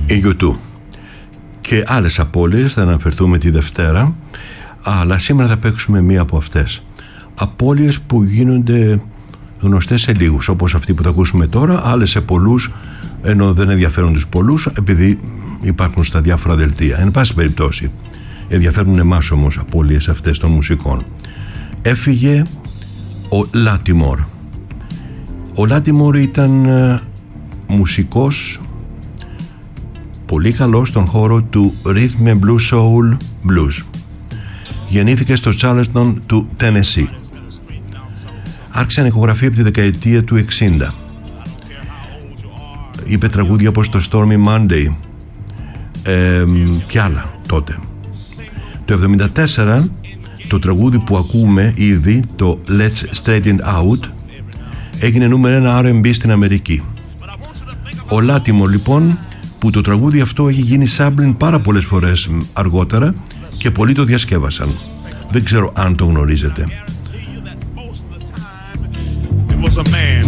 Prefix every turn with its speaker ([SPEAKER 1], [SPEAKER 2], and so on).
[SPEAKER 1] η U2. Και άλλες απώλειες θα αναφερθούμε τη Δευτέρα, αλλά σήμερα θα παίξουμε μία από αυτές. Απώλειες που γίνονται γνωστές σε λίγους, όπως αυτή που θα ακούσουμε τώρα, άλλες σε πολλούς, ενώ δεν ενδιαφέρουν τους πολλούς επειδή υπάρχουν στα διάφορα δελτία. Εν πάση περιπτώσει, ενδιαφέρουν εμάς όμως απώλειες αυτές των μουσικών. Έφυγε ο Λάτιμορ. Ο Λάτιμορ ήταν μουσικός πολύ καλός στον χώρο του Rhythm and Blues Soul Blues. Γεννήθηκε στο Charleston του Tennessee. Άρχισε να ηχογραφεί από τη δεκαετία του 60. Είπε τραγούδια όπως το Stormy Monday και άλλα τότε. Το 1974 το τραγούδι που ακούμε ήδη, το Let's Straighten Out, έγινε νούμερο 1 R&B στην Αμερική. Ο Λάτιμορ λοιπόν, που το τραγούδι αυτό έχει γίνει sampling πάρα πολλές φορές αργότερα και πολλοί το διασκεύασαν. Δεν ξέρω αν το γνωρίζετε.